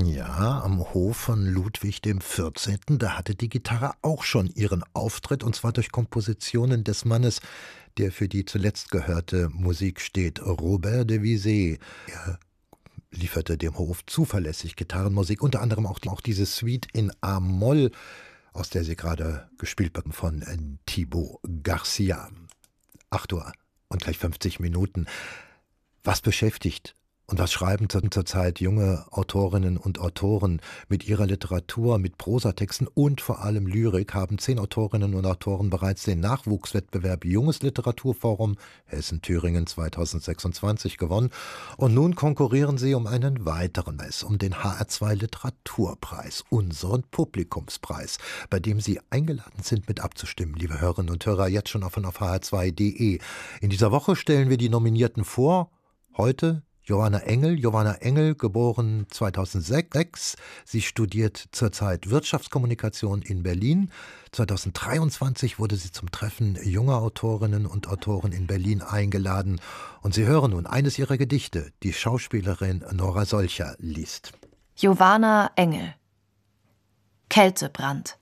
Ja, am Hof von Ludwig dem 14., da hatte die Gitarre auch schon ihren Auftritt, und zwar durch Kompositionen des Mannes, der für die zuletzt gehörte Musik steht, Robert de Visé. Er lieferte dem Hof zuverlässig Gitarrenmusik, unter anderem auch diese Suite in A-Moll, aus der sie gerade gespielt wird, von Thibaut Garcia. 8 Uhr und gleich 50 Minuten. Was beschäftigt und was schreiben zurzeit junge Autorinnen und Autoren mit ihrer Literatur, mit Prosatexten und vor allem Lyrik? Haben 10 Autorinnen und Autoren bereits den Nachwuchswettbewerb Junges Literaturforum Hessen-Thüringen 2026 gewonnen. Und nun konkurrieren sie um einen weiteren Preis, um den HR2 Literaturpreis, unseren Publikumspreis, bei dem Sie eingeladen sind, mit abzustimmen, liebe Hörerinnen und Hörer, jetzt schon auf hr2.de. In dieser Woche stellen wir die Nominierten vor. Heute Johanna Engel, geboren 2006. Sie studiert zurzeit Wirtschaftskommunikation in Berlin. 2023 wurde sie zum Treffen junger Autorinnen und Autoren in Berlin eingeladen. Und Sie hören nun eines ihrer Gedichte. Die Schauspielerin Nora Solcher liest. Johanna Engel. Kältebrand.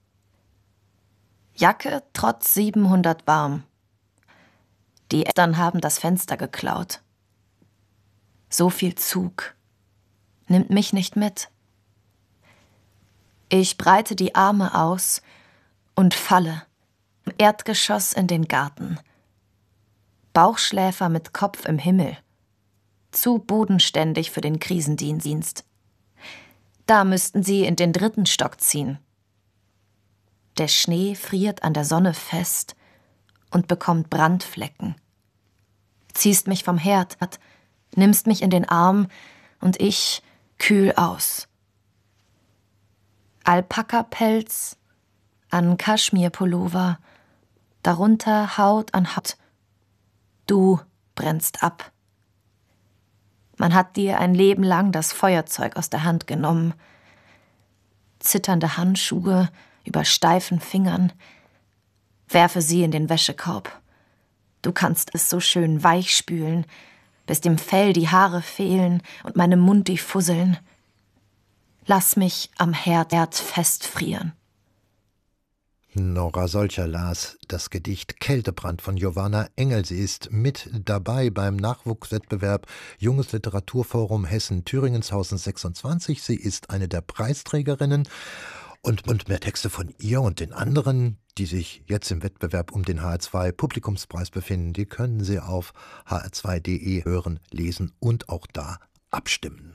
Jacke trotz 700 warm. Die Eltern haben das Fenster geklaut. So viel Zug. Nimmt mich nicht mit. Ich breite die Arme aus und falle im Erdgeschoss in den Garten. Bauchschläfer mit Kopf im Himmel. Zu bodenständig für den Krisendienst. Da müssten sie in den 3. Stock ziehen. Der Schnee friert an der Sonne fest und bekommt Brandflecken. Ziehst mich vom Herd, nimmst mich in den Arm und ich kühl aus. Alpakapelz an Kaschmirpullover, darunter Haut an Haut. Du brennst ab. Man hat dir ein Leben lang das Feuerzeug aus der Hand genommen. Zitternde Handschuhe über steifen Fingern. Werfe sie in den Wäschekorb. Du kannst es so schön weich spülen, bis dem Fell die Haare fehlen und meinem Mund die Fusseln. Lass mich am Herd festfrieren. Nora Solcher las das Gedicht Kältebrand von Johanna Engel. Sie ist mit dabei beim Nachwuchswettbewerb Junges Literaturforum Hessen-Thüringen 2026. Sie ist eine der Preisträgerinnen. Und mehr Texte von ihr und den anderen, die sich jetzt im Wettbewerb um den HR2 Publikumspreis befinden, die können Sie auf hr2.de hören, lesen und auch da abstimmen.